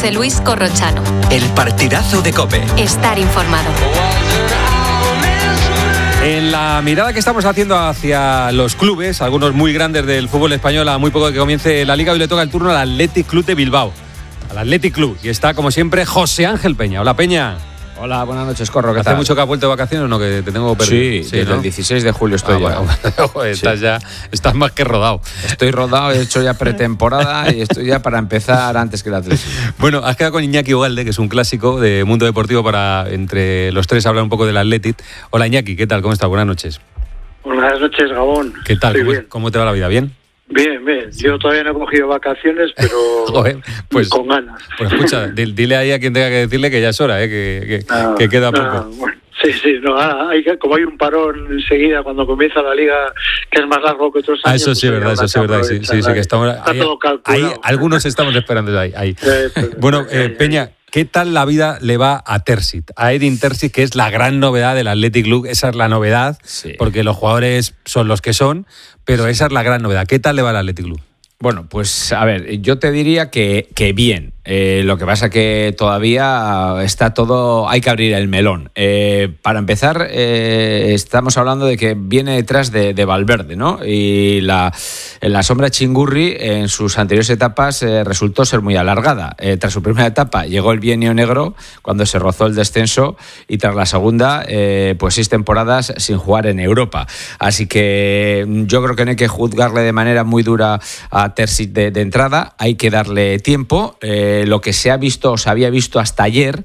José Luis Corrochano. El partidazo de COPE. Estar informado. En la mirada que estamos haciendo hacia los clubes, algunos muy grandes del fútbol español, a muy poco de que comience la Liga, hoy le toca el turno al Athletic Club de Bilbao. Al Athletic Club. Y está, como siempre, José Ángel Peña. Hola, Peña. Hola, buenas noches, Corro. ¿Qué ¿Hace tal? mucho que has vuelto de vacaciones o no? Que te tengo perdido. Sí, desde el 16 de julio estoy ya. Bueno, estás más que rodado. Estoy rodado, he hecho ya pretemporada y estoy ya para empezar antes que el Atlético. Bueno, has quedado con Iñaki Ugalde, que es un clásico de Mundo Deportivo, para entre los tres hablar un poco del Athletic. Hola, Iñaki, ¿qué tal? ¿Cómo estás? Buenas noches. Buenas noches, Gabón. ¿Qué tal? ¿Cómo te va la vida? ¿Bien? Bien. Yo todavía no he cogido vacaciones, pero joder, pues, con ganas. Pues escucha, dile ahí a quien tenga que decirle que ya es hora, que queda poco. Bueno, sí, no, como hay un parón enseguida cuando comienza la Liga, que es más largo que otros años. Eso sí es verdad, sí, que estamos está todo calculado. Ahí, algunos estamos esperando ahí. Bueno, Peña, ¿qué tal la vida le va a Terzic? A Edin Terzic, que es la gran novedad del Athletic Club. Esa es la novedad, sí, porque los jugadores son los que son, pero esa es la gran novedad. ¿Qué tal le va al Athletic Club? Bueno, pues a ver, yo te diría que bien. Lo que pasa que todavía está todo, hay que abrir el melón. Para empezar, estamos hablando de que viene detrás de Valverde, ¿no? Y la sombra Chingurri en sus anteriores etapas resultó ser muy alargada. Tras su primera etapa llegó el bienio negro, cuando se rozó el descenso, y tras la segunda, pues 6 temporadas sin jugar en Europa. Así que yo creo que no hay que juzgarle de manera muy dura a Terzic de entrada, hay que darle tiempo. Lo que se había visto hasta ayer,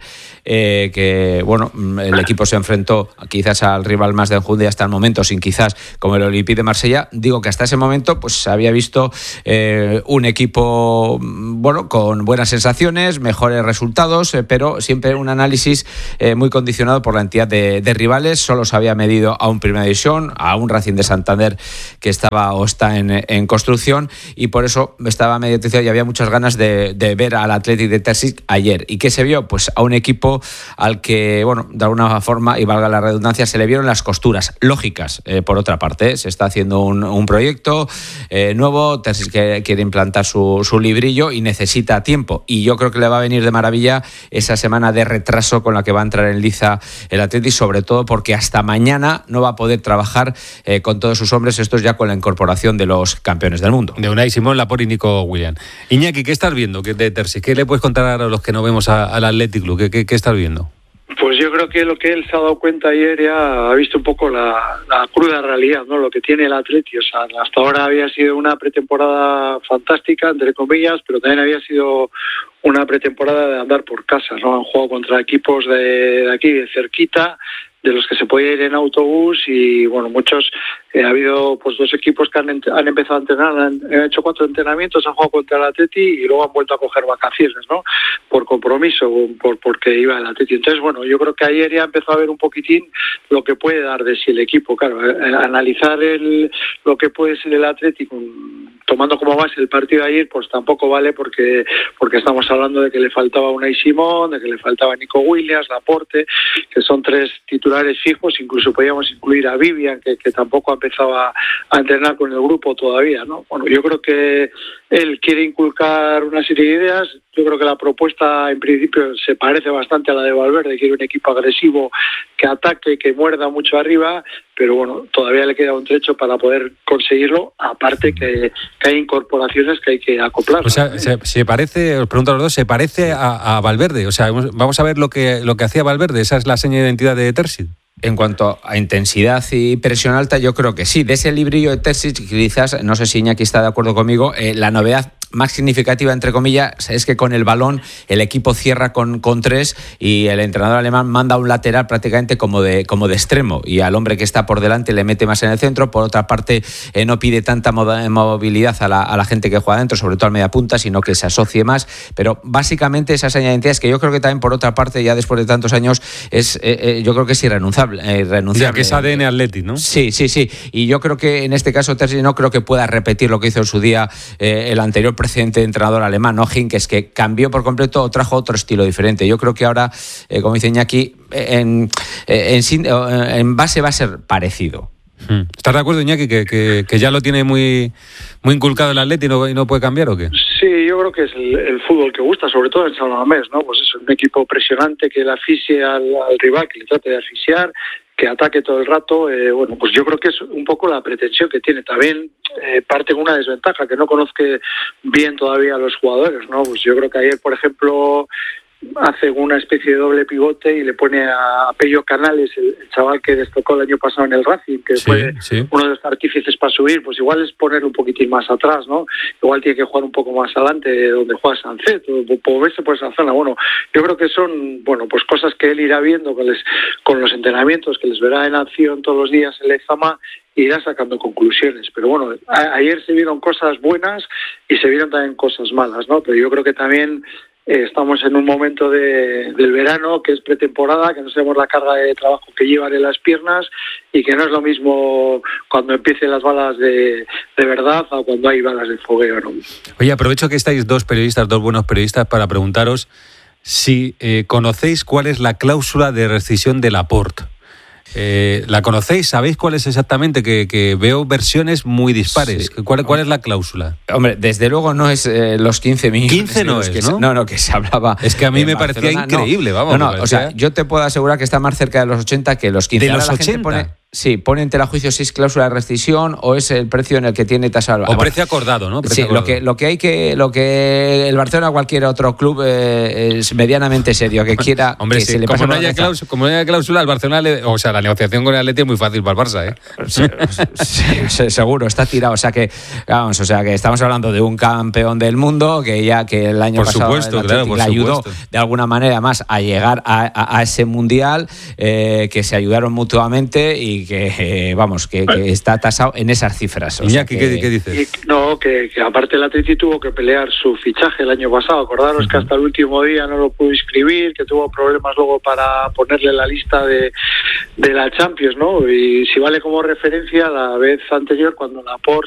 que bueno, el equipo se enfrentó quizás al rival más de enjundia hasta el momento, sin quizás como el Olympique de Marsella. Digo que hasta ese momento pues se había visto un equipo bueno, con buenas sensaciones, mejores resultados, pero siempre un análisis muy condicionado por la entidad de rivales. Solo se había medido a un Primera División, a un Racing de Santander que estaba o está en construcción, y por eso estaba medio terciado y había muchas ganas de ver al Athletic de Terzic ayer. ¿Y qué se vio? Pues a un equipo al que, bueno, de alguna forma, y valga la redundancia, se le vieron las costuras lógicas. Por otra parte, se está haciendo un proyecto nuevo. Terzic quiere implantar su librillo y necesita tiempo, y yo creo que le va a venir de maravilla esa semana de retraso con la que va a entrar en liza el Athletic, sobre todo porque hasta mañana no va a poder trabajar con todos sus hombres, esto es ya con la incorporación de los campeones del mundo, de Unai Simón, Laporte y Nico Williams. Iñaki, ¿qué estás viendo de Terzic? ¿Qué le puedes contar a los que no vemos al Athletic Club? ¿Qué estás viendo? Pues yo creo que lo que él se ha dado cuenta ayer ya ha visto un poco la cruda realidad, ¿no? Lo que tiene el Athletic. O sea, hasta ahora había sido una pretemporada fantástica, entre comillas, pero también había sido una pretemporada de andar por casa, ¿no? Han jugado contra equipos de aquí, de cerquita, de los que se podía ir en autobús, y bueno, muchos, ha habido pues 2 equipos que han empezado a entrenar, han hecho 4 entrenamientos, han jugado contra el Atleti y luego han vuelto a coger vacaciones, ¿no? Por compromiso, porque iba el Atleti. Entonces, bueno, yo creo que ayer ya empezó a ver un poquitín lo que puede dar de sí el equipo. Claro, analizar lo que puede ser el Atleti tomando como base el partido de ayer, pues tampoco vale, porque estamos hablando de que le faltaba Unai Simón, de que le faltaba Nico Williams, Laporte, que son 3 titulares fijos. Incluso podíamos incluir a Vivian, que tampoco ha empezado a entrenar con el grupo todavía, ¿no? Bueno, yo creo que él quiere inculcar una serie de ideas. Yo creo que la propuesta en principio se parece bastante a la de Valverde, quiere un equipo agresivo que ataque, que muerda mucho arriba, pero bueno, todavía le queda un trecho para poder conseguirlo, aparte que hay incorporaciones que hay que acoplar. O sea, se parece, os pregunto a los dos, ¿se parece a Valverde? O sea, vamos a ver lo que hacía Valverde, esa es la seña de identidad de Terzic. En cuanto a intensidad y presión alta, yo creo que sí. De ese librillo de Terzic, quizás, no sé si Iñaki está de acuerdo conmigo, la novedad más significativa, entre comillas, es que con el balón el equipo cierra con 3 y el entrenador alemán manda a un lateral prácticamente como de extremo, y al hombre que está por delante le mete más en el centro. Por otra parte, no pide tanta movilidad a la gente que juega dentro, sobre todo al media punta, sino que se asocie más. Pero básicamente esa señal de identidad es que yo creo que también, por otra parte, ya después de tantos años, yo creo que es irrenunciable. Ya que es ADN Athletic, ¿no? Sí. Y yo creo que en este caso Terzic no creo que pueda repetir lo que hizo en su día el anterior precedente entrenador alemán, ¿no? Hinkes, que cambió por completo o trajo otro estilo diferente. Yo creo que ahora, como dice Iñaki, en base va a ser parecido. ¿Estás de acuerdo, Iñaki, que ya lo tiene muy inculcado el Atleti y no puede cambiar o qué? Sí, yo creo que es el fútbol que gusta, sobre todo en San Mamés, ¿no? Pues es un equipo presionante que le asfixie al rival, que le trate de asfixiar, que ataque todo el rato. Bueno, pues yo creo que es un poco la pretensión que tiene. También parte con una desventaja, que no conozca bien todavía a los jugadores, ¿no? Pues yo creo que ayer, por ejemplo, hace una especie de doble pivote y le pone a Pello Canales, el chaval que destacó el año pasado en el Racing, que fue uno de los artífices para subir. Pues igual es ponerlo un poquitín más atrás, ¿no? Igual tiene que jugar un poco más adelante, donde juega Sancet, o verse por esa zona. Bueno, yo creo que son, bueno, pues cosas que él irá viendo con los entrenamientos, que les verá en acción todos los días en Lezama, e irá sacando conclusiones. Pero bueno, ayer se vieron cosas buenas y se vieron también cosas malas, ¿no? Pero yo creo que también estamos en un momento del verano, que es pretemporada, que no sabemos la carga de trabajo que llevan en las piernas y que no es lo mismo cuando empiecen las balas de verdad o cuando hay balas de fogueo, ¿no? Oye, aprovecho que estáis dos buenos periodistas, para preguntaros si conocéis cuál es la cláusula de rescisión de Laporte. ¿La conocéis? ¿Sabéis cuál es exactamente? Que veo versiones muy dispares. Sí. ¿Cuál es la cláusula? Hombre, desde luego no es los 15 millones. 15 no es, ¿no? No, que se hablaba. Es que a mí me parecía increíble, vamos. No, o sea, yo te puedo asegurar que está más cerca de los 80 que los 15. ¿De los 80? Pone en tela juicio si es cláusula de rescisión o es el precio en el que tiene tasado. O precio acordado, ¿no? Sí, acordado. Lo que el Barcelona o cualquier otro club es medianamente serio, que quiera. Hombre, que sí, se le como no haya cláusula, al Barcelona, o sea, la negociación con el Atleti es muy fácil para el Barça, Sí, seguro, está tirado. O sea que estamos hablando de un campeón del mundo que el año pasado le ayudó de alguna manera más a llegar a ese mundial, que se ayudaron mutuamente y que está tasado en esas cifras. Iñaki, ¿qué dices? Que aparte el Atleti tuvo que pelear su fichaje el año pasado. Acordaros que hasta el último día no lo pudo inscribir, que tuvo problemas luego para ponerle la lista de la Champions, ¿no? Y si vale como referencia, la vez anterior, cuando Laporte